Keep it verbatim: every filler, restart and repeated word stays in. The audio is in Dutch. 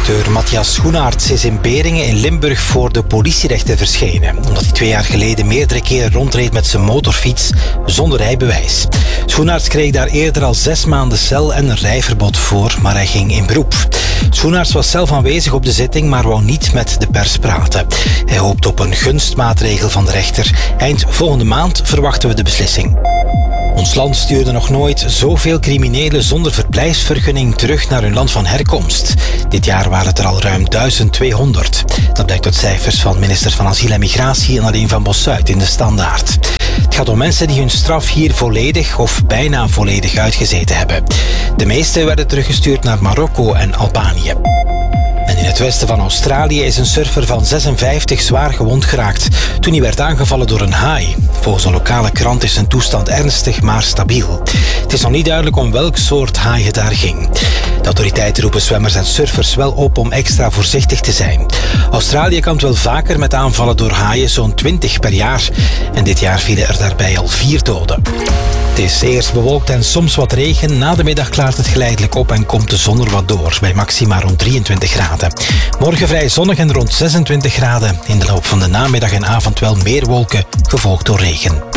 Acteur Matthias Schoenaerts is in Beringen in Limburg voor de politierechter verschenen, omdat hij twee jaar geleden meerdere keren rondreed met zijn motorfiets zonder rijbewijs. Schoenaerts kreeg daar eerder al zes maanden cel en een rijverbod voor, maar hij ging in beroep. Schoenaerts was zelf aanwezig op de zitting, maar wou niet met de pers praten. Hij hoopt op een gunstmaatregel van de rechter. Eind volgende maand verwachten we de beslissing. Ons land stuurde nog nooit zoveel criminelen zonder verblijfsvergunning terug naar hun land van herkomst. Dit jaar waren het er al ruim duizend tweehonderd. Dat blijkt uit cijfers van minister van Asiel en Migratie en Aline van Bossuyt in de Standaard. Het gaat om mensen die hun straf hier volledig of bijna volledig uitgezeten hebben. De meeste werden teruggestuurd naar Marokko en Albanië. En in het westen van Australië is een surfer van zesenvijftig zwaar gewond geraakt toen hij werd aangevallen door een haai. Volgens een lokale krant is zijn toestand ernstig, maar stabiel. Het is nog niet duidelijk om welk soort haai het daar ging. De autoriteiten roepen zwemmers en surfers wel op om extra voorzichtig te zijn. Australië kampt wel vaker met aanvallen door haaien, zo'n twintig per jaar. En dit jaar vielen er daarbij al vier doden. Het is eerst bewolkt en soms wat regen. Na de middag klaart het geleidelijk op en komt de zon er wat door, bij maxima rond drieëntwintig graden. Morgen vrij zonnig en rond zesentwintig graden. In de loop van de namiddag en avond wel meer wolken, gevolgd door regen.